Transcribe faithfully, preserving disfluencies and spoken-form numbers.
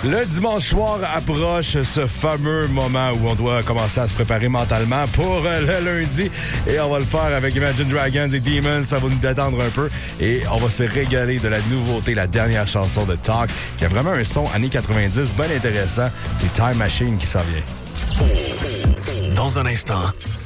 Le dimanche soir approche ce fameux moment où on doit commencer à se préparer mentalement pour le lundi. Et on va le faire avec Imagine Dragons et Demons. Ça va nous détendre un peu. Et on va se régaler de la nouveauté, la dernière chanson de Talk, qui a vraiment un son années quatre-vingt-dix, bien intéressant. C'est Time Machine qui s'en vient. Dans un instant,